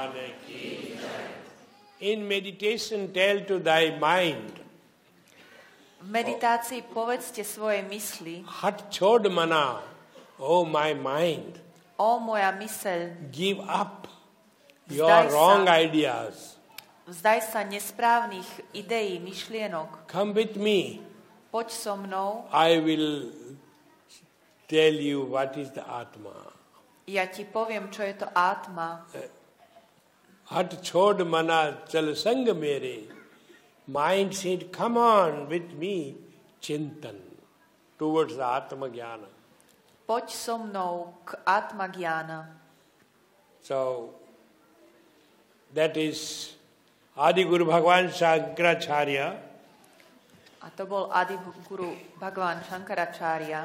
Bhagwan ki jai. In meditation, tell to thy mind. V meditácii povedzte svojej mysli: Hat chod mana, oh my mind. O moja myseľ, Give up your wrong ideas. Vzdaj sa nesprávnych ideí, myšlienok. Come with me. Poď so mnou. I will tell you what is the Atma. Ja ti poviem, čo je to Atma. Hat chod mana chal sang mere. Mind said, come on with me, chintan, towards the Atma Jnana. Poď so mnou k Atma Jnana. So, that is Adi Guru Bhagwan Shankaracharya. A to bol Adi Guru Bhagwan Shankaracharya,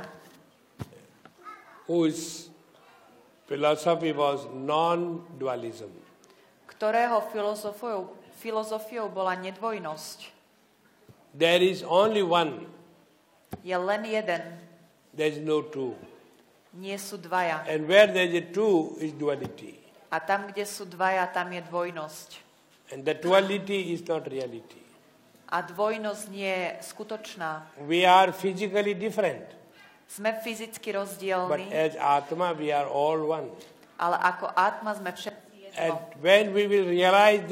Whose philosophy was non-dualism. ktorého filozofiou bola nedvojnosť. There is only one. Je len jeden. There is no two. Nie sú dvaja. And where there is a two is duality. A tam, kde sú dvaja, tam je dvojnosť. And the duality is not reality. A dvojnosť nie je skutočná. We are physically different. Sme fyzicky But rozdielni, as Atma we are all one. ale ako Atma sme všetci jedno. And when we will realize